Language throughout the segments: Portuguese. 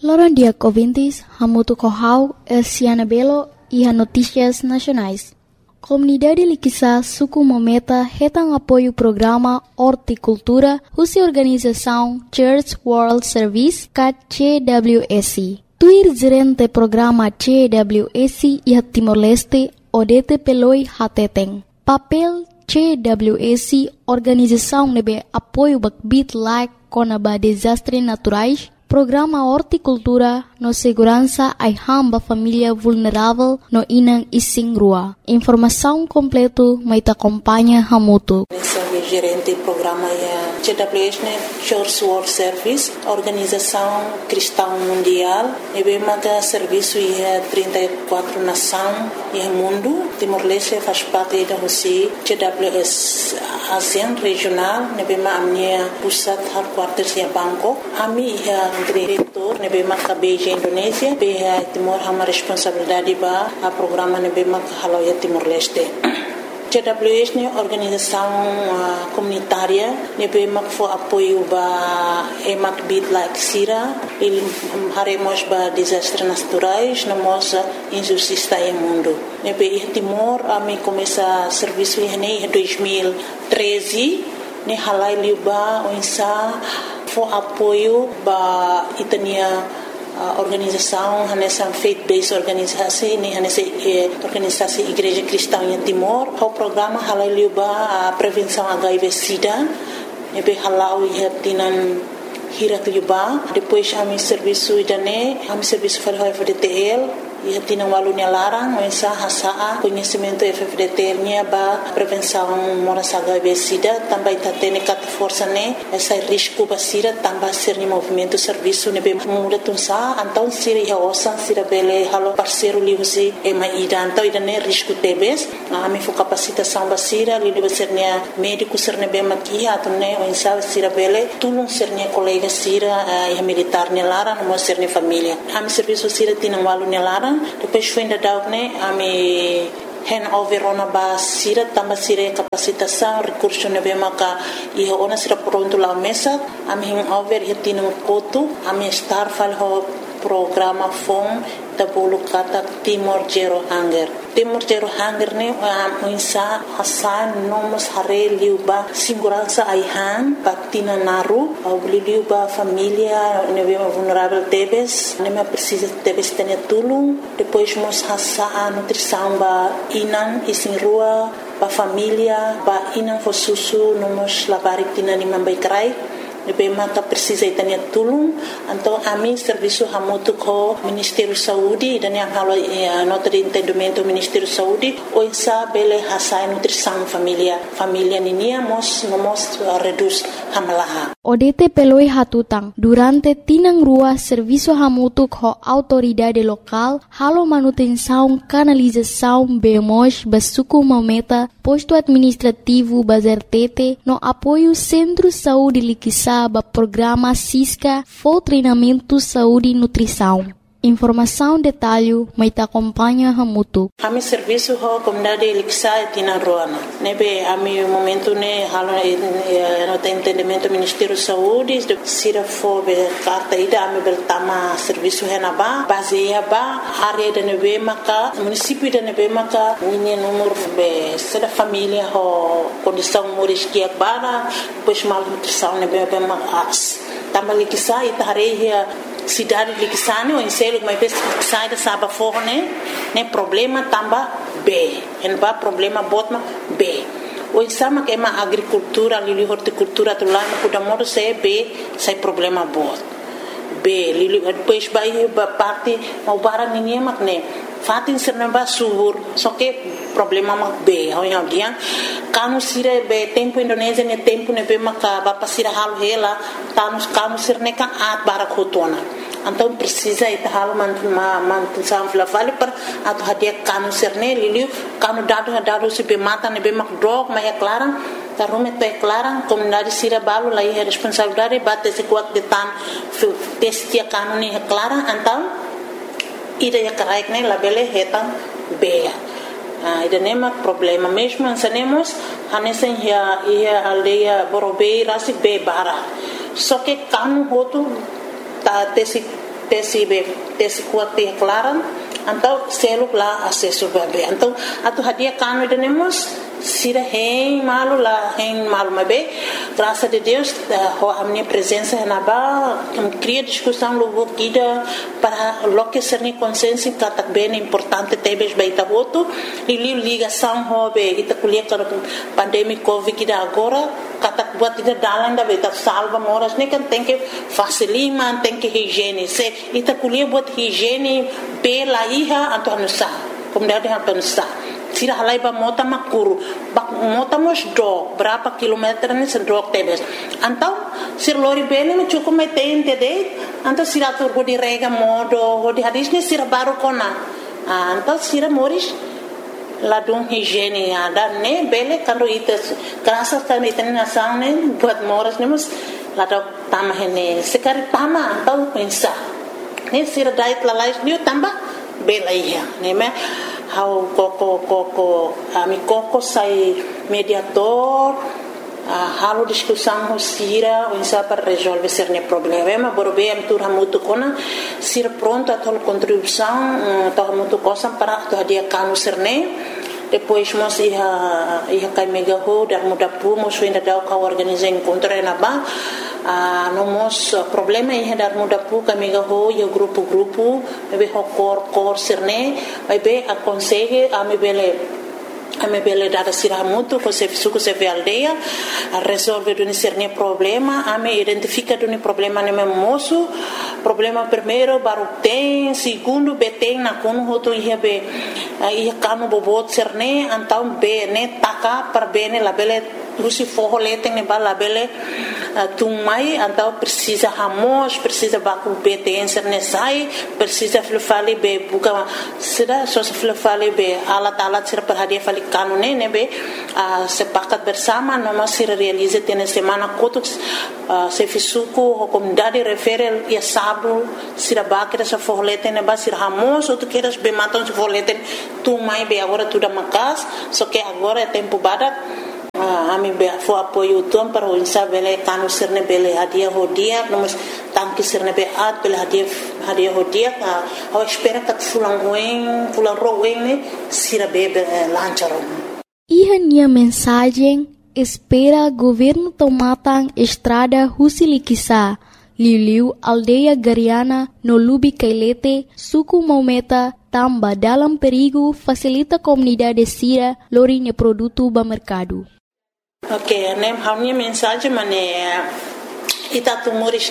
Loran dia ouvintes, hamutu kohau, Siana Belo e a Notícias Nacionais. Comunidade Liquiçá suku mometa retang apoio programa Horticultura husi organização Church World Service CWSC. Tuir gerente programa CWSC e Timor-Leste Odete Peloi Hateteng. Papel CWSC organização nebe apoio bakbit like konaba desastre naturais. Programa Horticultura no segurança ai hamba família vulnerável no inang ising rua. Informação completo mai ta acompanha hamutu. Gerente do programa é CWS, Church World Service, Organização Cristã Mundial. E bem maga serviço é 34 nações e mundo. Timor-Leste faz parte da Rússia. CWS ASEAN regional. E bem maga minha pusat headquarters é Bangkok. Ami é diretor. E bem maga Beijing Indonésia. Bem Timor hama responsabilidade ba a programa e bem maga halau é Timor-Leste. CWS é organização comunitária, nebem for apoio ba emak bit like sira, ele haremos ba desastres naturais, namos injustiça em mundo. Nebem Timor a me começa serviço em 2013, ne halai liba onsa for apoio ba itania organização nessa faith-based organização nessa organização Igreja Cristã em Timor o programa halal a prevenção HIV/SIDA nebe halal ia tinan hirat liba depois a mi serviço idane a mi serviço para o FDTL ia tinan walunya larang mensa hasa conhecimento FDTL nya ba prevenção morasa HIV/SIDA também tatene kat força ne essa risco basira também ser ni movimento serviço nebe muda tunsa então siri ya osan sira bele halo parceiro liusi e maida então idane risco tebes a mi fo capacitação basira li ser nya médico ser nebe makia atune mensa sira bele tulung ser nya colega sira e militar ne larang mo ser ni família a mi serviço sira tinan walunya larang depois foi ainda dar a me handover ona ba sira tamba sira capacitação recurso nebe maka e ona sira pronto lá mesa a me handover e tinha koto a me estar falho programa FOM da bolo kata Timor Zero Hunger ne a insa hasan nomos hare liuba segurança aihan patina naru au liuba família nebe vulnerável tebes neme precisa tebes tenia tulung depois mos hasa nutrição ba inan isin rua ba família ba inan fo susu nomos labarik tina ni mambai krai nebe mata precisa itania tulung então a mim serviço hamutu ko Ministério Saúde dan yang halo nota de entendimento Ministério Saúde o insa bele hasai nutrição família ninia mos reduz hamalaha Odete peloi hatutang durante tinang rua serviço hamutu ko autoridade local halo manutenção canalização bemos basuku mometa posto administrativo bazertete no apoio Centro Saúde Liquiçá ba programa SISCA for treinamento saúde e nutrição. Informação detalhe mai ta acompanha hamutu. Ami serviço ho comunidade Liquiçá tina roana. Nebe ami momento ne halo no entendimento Ministério Saúde de sira fo be carta ida ami bertama serviço henaba baseia ba área de nebe maka município de nebe maka minha número be sera família ho condição moriskia bara pois mal nutrição nebe be mas tama Liquiçá itareia cidade de Liquiçá o enselo mas sai da saba forne ne problema tamba B en ba problema botma B o exama que é uma agricultura ali horticultura do lá no da modo se B sai problema bot B li depois vai parte o bara ninguém magne fatin serna ba subur só que problema mak B hoya dia kanu sire be tempo Indonésia ne tempo ne be maka ba pasira hal hela kanu sirne kan at bara khotona então precisa ita hal mantu samfla vale per atu hadia kanu sirne liliu kanu dado se be mata ne be mak drog ma é clara ta rumet pe clara comunidade sira balu lá é responsabilidade bate se kuat de tan testia kanu ne clara então ida ya karaik ne labele hetan beya ida nema problema mesmo ansanemos hanesen ya aldeia borobei rasi be bara só que kanu hotu ta tesi tesi kuat te klaran então seluk lá acesso bebê então atu hadia kanu denemos sira hein malu mabe graças a Deus a minha presença na ba cria discussão logo kida para loque ser ni consciência que bem importante tebes baita voto e ligação hobe ita kulia para pandemia covid kida agora kata buat ida dalan da beta salva moras ne kan tem que facilima tem que higiene se ita kulia buat higiene pela iha Antônio Sá comunidade Antônio Sá sira halai ba mota makuru mota mos do berapa kilometer ni sedok tebes antau sir lori bene me cukup metente de antau sira tur di rega modo di hadis ni sira baru kona antau sira moris ladung higiene ada ne bele kando ites krasa kan iten nasang ne buat moras ne mus ladok tamah ne sekari tama antau pensa ne sira dait lalais ni tambah bela iya ne me how koko ami koko sai mediador halo discussão sira o insa para resolver cerne problema borbe am tur hamutu kona sira pronto a tol contribuição to hamutu cosa para to dia kanu cerne depois mos ia kai mega ho dar muda pu mos ainda dau ka organizar encontro na ba nomos problema ia dar muda pu ka mega ho yo grupo be ho cor cerne vai be aconselhe a me bele dada sira mutu ko se fisuko se ve aldeia a resolve do cerne problema a me identifica do problema ne moço problema primeiro baru tem segundo beteng na kono hoto ia be ia kanu bobot cerne antau be ne taka per bene la bele rusi forro leteng ne bala bele tumai antau precisa hamos precisa baku beteng cerne sai precisa flufali be buka sida so flufali be alat sira perhadia fali kanu ne be sepakat bersama noma sira realize tene semana kotuk se fisuko comunidade referel ia sabu sira bakira sa forro leteng ne ba sira hamos ou tu queres be matam se forro leteng tumai be agora tudo makas só que agora é tempo badak ami be fo apoio tom para o insa bele kanu sirne bele hadia hodia nomos tanki sirne be at bele hadia hodia a espera que fulan roen ne sira bebe lancharon Ihania mensagem espera governo tomatan estrada Husilikisa Liu aldeia Gariana no Lubi Kailete suku Maumeta tamba dalam perigo facilita comunidade sira lorinha produto ba mercado. Ok, nem a minha mensagem itatu moris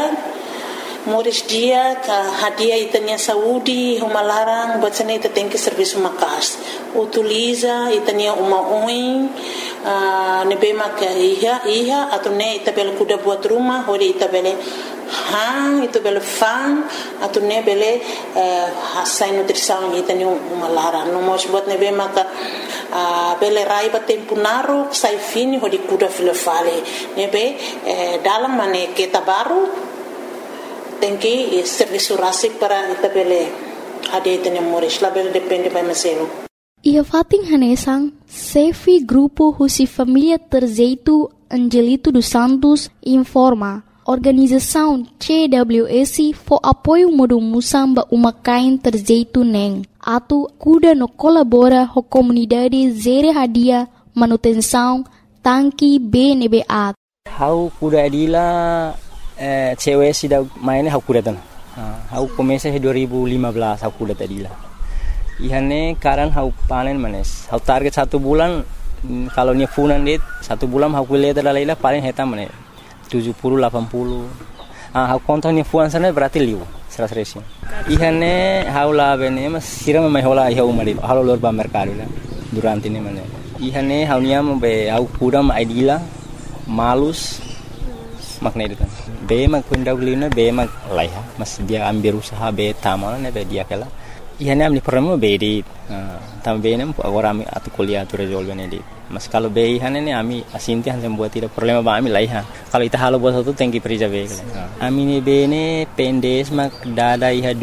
dia ka hadia itania saúde uma larang bacana ita tem que serviço makas utiliza itania uma nebema ka iha atune ita bel kuda buat rumah hori ita bele itu bele fan atune bele hasai nutrição itania uma larang no mos buat nebema ka bele raiba tempo naro sai fini hori kuda filofale nebe dalam mane kita baru tem que serviço rásico para itabele hadia itene moris label depende by maselo ia fating hanesang Sefi grupo Husi Família Terzeito Angelito dos Santos informa organização CWS for apoio modo musamba umakain Terzeito neng atu kuda no colabora ho comunidade zere hadia manutenção tanki BNBA how kuda adila cewek sudah mainnya aku datang. Aku komesa 2015 aku datang dila. Ihane karan aku panen manes. Aku target 1 bulan kalau nya funan dit 1 bulan aku lihat dalaila paling heta manes 70 80. Aku kontaknya fuan sana berarti liu 100. Ihane aku lah bene mas siram mai hola iha umari. Halo lor ba mercado la durante ini manes. Ihane aku nya be aku kudam idila malus makna itu kan be mak kunda ulina be mak laiha mas dia ambil usaha be tamana ne be dia kala ihane amni problema be di tam be nem agora ami atu kuliah tu resolve ne di mas kalau be ihane ne ami asinti han sem buat tidak problema ba ami laiha kalau ita halo buat satu tengki perija be kala ami ne be ne pendes mak dada iha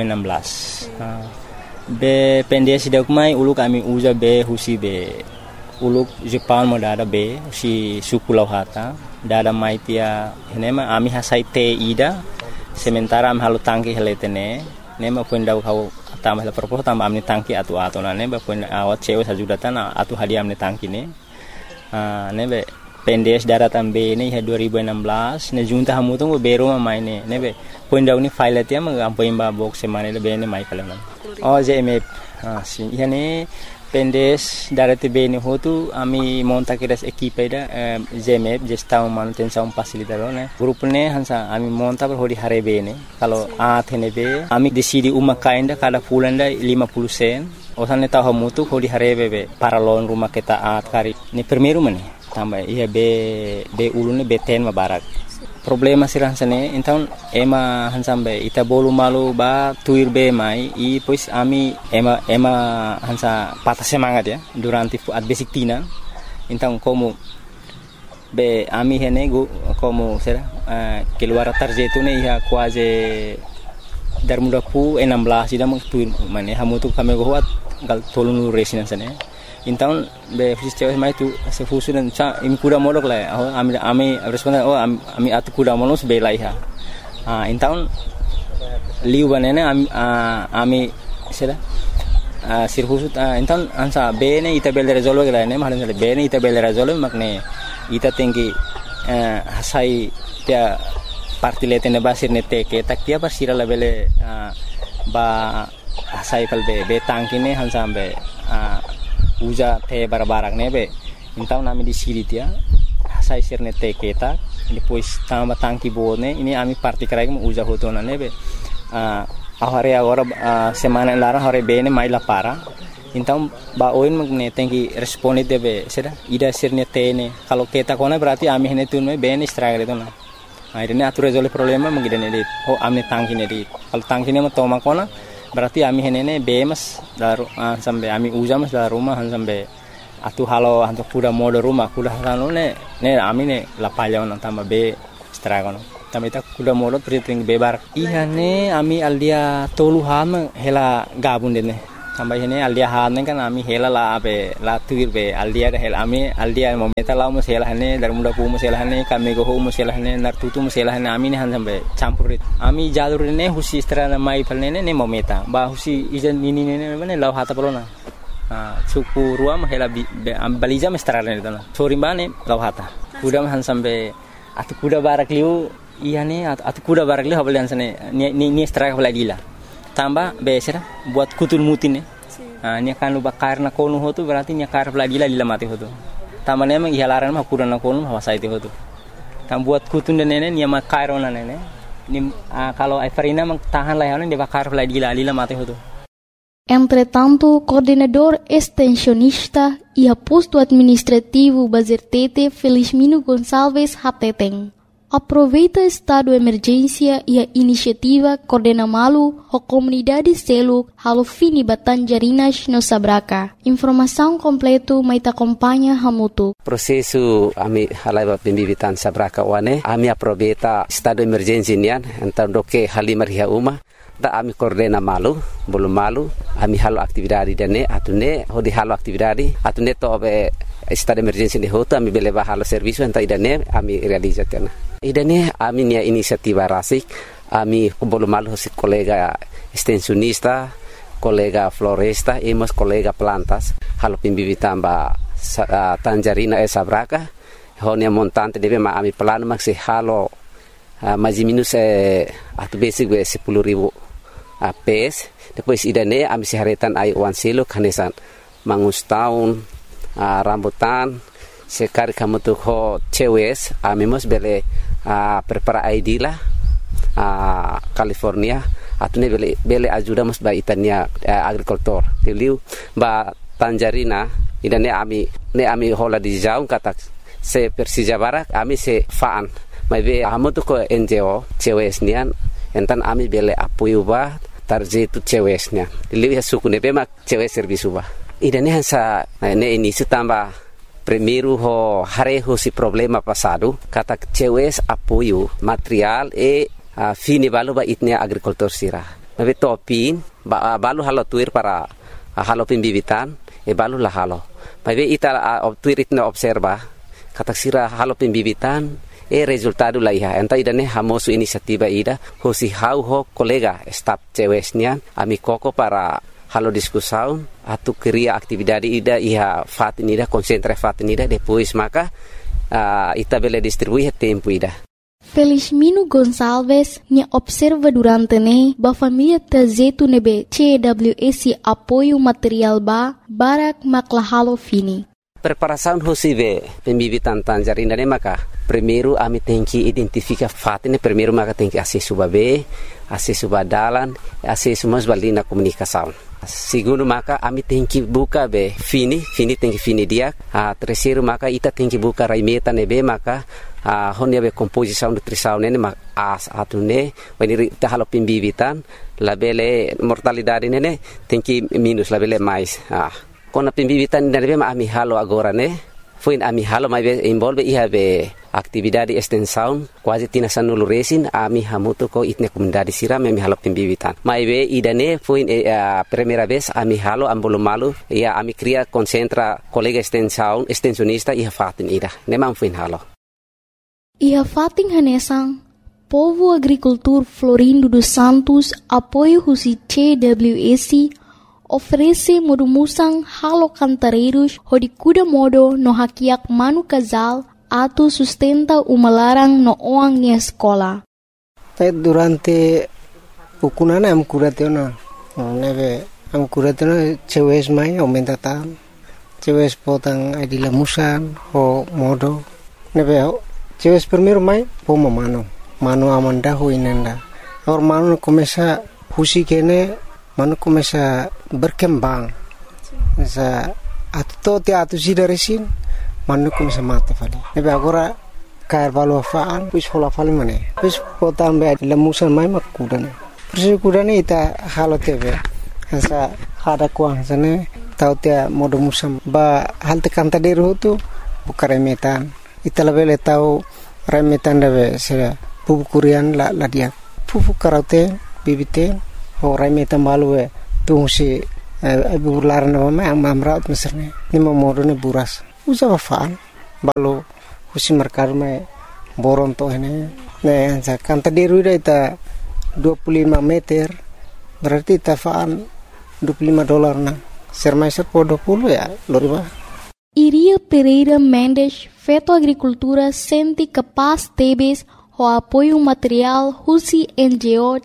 2016 be pendes dak mai uluk ami uja be husi be uluk Jepang mo dada be si suku lauhata dada maitia henema ami hasai te ida sementara am halo tangki heletene nema puendau kau tambah la propos tambah amni tangki atu na neba puen awat cewe sajudatan atu hadiah amni tangki ne nebe pendes daratan B ini 2016 ne junta hamu tu bero mai ne nebe puendau ni file tia ma ampoin ba box semane le bene mai kala JMF si yani pendes darati B ni hotu ami monta kiras equipe da JMF gestão manutenção facilitador ne grupo ne hansa ami monta per hodi hare B ne kalau athene B ami decidi uma kainda kada pulanda 50 sen osan ne tahu hamu tu hodi hare B para lon rumah kita kari ni primeiro mane tambah iya B ulune B10 mabarak problema siransane então ema hansambe ita bolu malu ba tuir be mai e pois ami ema hansa patah semangat ya durante at basic tina então como be ami hene como será keluar tarjetu ne ia quase dar muda pu 16 ida mang tuir mane hamu tu kami goat gal tolunu resinansane então be sistema mai tu se fusunan cha imi kuda modok la ami responda ami atu kuda monos be laiha então liu banene ami sera sirhusut então ansa be ne ita bel resolve la ne mahan be ne ita bel resolve makne ita tinggi hasai dia partilete ne basir ne teke tak dia pasira la bele ba hasai kal be tangki ne hansa be uja te barbarak nebe então nami di siri dia sai sirne te keta depois tamba tangki bone ini ami parti karai mo uja hotona nebe ahare agora semana lara hore bene mai la para então ba oin magne tengi responde debe seda ida sirne te ne kalau keta kona berarti ami hene tun me bene struggle itu na akhirnya atu resolve problema mengidane di amne tangki ne di kalau tangki ne mo toma kona berarti ami henene bemas daru sampai ami ujamas daru rumah sampai atu halo hantu kuda mode rumah kuda halo ne ami ne la palyaw nang tamba be stragono tamba ita kuda mode priting bebar ihane ami aldia toluhan hela gabun dene tamba ihane aldia han kan ami hela la be la tuir be aldia hel ami aldia momenta la mo hela hane dar muda pu mo hela hane kami go mo hela hane nar tutu mo hela hane ami ne han sampai campurit ami jalur ne husi strana mai palne ne momenta ba husi ijan ini ne mane law hata polona suku ruam hela baliza mestrana ne tana sorimbane law hata kuda han sampai atu kuda barak liu ihane atu kuda barak liu habalian sane ni straka baladila tambah besera buat kutul mutin ni akan lu bakar na konu hotu berarti ni akar peladila lila mati hotu tamane emang ihalaran mah kuda na konu hawasa itu hotu tam buat kutun dan nene ni makar ona nene ni kalau Everina mang tahan layanan dia bakar peladila lila mati hotu. Entretanto, coordenador extensionista e aposto administrativo Bazertete Felizmino Gonçalves Hateteng aproveita estado de emergência e a iniciativa Coordena Malu a comunidade selo halo fini Batanjarinas no Sabraca. Informação completo mai te acompanha hamutu. Prosesu ami halai pembibitan Sabraca wane ami aproveita estado de emergência nian então doke halimar ria uma da ami Coordena Malu belum malu ami halo aktividade dane atune hodi halo aktividade atune to be estado de emergência de hoto ami beleva halo serviço então idane ami realizatena idane ami nia inisiativa rasik ami belum malu si kolega extensionista kolega floresta emos kolega plantas halo pimbibitan ba Tanjarina Sabraca honia montante debe ma ami plano maksi halo mais minus atu basic 10.000 PS depois idane ami siharetan ai wan silo kanesan mangus tahun rambutan sekar kamu tu ho cewes ami mos bele prepara ID lah California atune bele ajuda mos ba itania agricultor tiliu ba Tanjarina idane ami hola di jaung kata se Persija Barak ami se faan mai be amu tu ko NGO cewes nian entan ami bele apoio ba tarjetu cewesnya tiliu ya suku ne be mak cewes servisu ba idane hansa ne ini tambah primeiro ho hareho si problema passado kata cewes apoio material fini balu ba itnia agricultor sira be topin ba balu halo tuir para halo pimbibitan balu la halo be ita tuir itna observa kata sira halo pimbibitan resultado la iha enta idane hamosu inisiativa ida hosi hau ho kolega staf cewesnian ami koko para halo discussão atu cria atividade ida iha fatin ida concentra fatin ida depois maka ita bele distribuir tempo ida. Felizmino Gonçalves nya observa durante ne ba família tazetu nebe CWS apoio material barak maklahalo fini. Preparação hosive pembibitan tanjarina ne maka primeiro ami tem que identificar fatin primeiro maka tem que acesso babe acesso badalan acesso mas balina comunicação. Segundo maka ami tem que buka be fini tem que fini dia. Terceiro maka ita tem que buka raimeta nebe maka honia be composição nutrição nene mak atune when ita halo pembibitan labele mortalidade nene tem que minus labele mais. Kona pembibitan nebe ami halo agora ne foi ami halo mai be envolve iha be atividade extensão quase tina sanulu resin ami hamuto ko itne comunidade siram ami halo pembibitan mai be idane foi primeira vez ami halo ambolo malu ia ami cria concentra colega extensão extensionista iha fatin ida nemam foi halo iha fatin hanesang Povo Agricultor Florindo dos Santos apoio husi CWS oferece modumusang halo cantareiros hodi kuda modo no hakiak manu casal atu sustenta umalarang no oang ni escola. Durante ukunana am kuratena neve am kuratena cewes mai aumenta tan cewes potang adila musan ho modo neve cewes primeiro mai pomo mano amanda ho inenda or mano começa husi kene mano começa berkembang sa atu te sida resin mano começa mata fali nebe agora cair valo faan pis hola fali mane pis potam be lemusan mai makudane persi kudane ita halo tebe sa hada kuang sane tau te modo musam ba hal te kanta deru tu bukare metan ita lebele tau remetan debe se pupu kurian la dia pupu karate bibite Horai meta malu tung si bular na mama amraut meserne ni momodo ne buras usa faan balu husi merkar me boron to hene ne anza kanta deru ita 25 meter berarti ta faan $25 na sermaiser po 20 ya loriba. Iria Pereira Mendes Feto Agricultura senti capaz tebes o apoio material husi NGO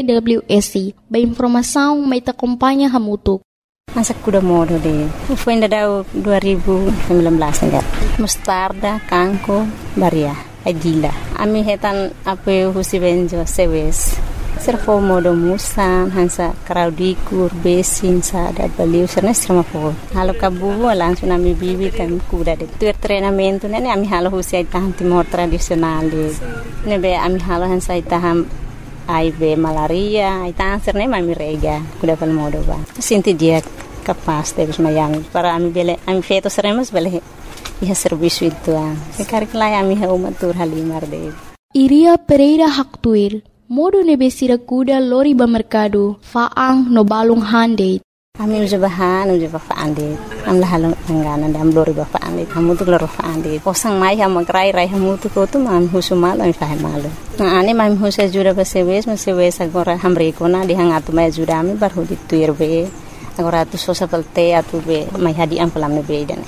CWS. Ba informação mai ta acompanha hamutuk. Masa kuda modo de. Foi ainda dau 2019 enggak. Mustarda, kangko, baria, adila. Ami hetan apoio husi benjo sewes. Servo modo musan hansa kraudikur besin sada baliu serna strama fo. Halo kabu langsung ami bibi kan kuda de. Tuer treinamento nene ami halo husi itahan timor tradisional de. Nebe ami halo hansa itaham AIB malaria, itahan serna ami rega kuda pal modo ba. Sinti dia capaz de mayang para ami bele ami feto seremos bele iha serviço itu ah. Sekarang lai ami ha umatur halimar de. Iria Pereira Haktuir modo nebesira kuda lori ba mercado faang no balung hande. Ami uja faande. Am lahalong angganan dam lori ba faande. Hamu tu loro faande. Posang mai ham magrai rai hamu tu ko tu mam husumal ami fahe malu. Na ani mam husa jura ba sewes agora hamre kona di hangatu mai jura ami bar hudi tuirbe. Agora tu sosa pelte atu be mai hadi am pelam ne beidane.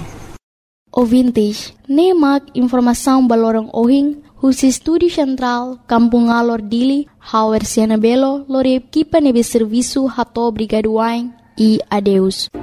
Ouvintes, nemak informação balorang ohing husi Estúdio Central, Kampung Alor Dili, Hauer Siana Belo, lori equipa nebe serviço hato brigaduain e adeus.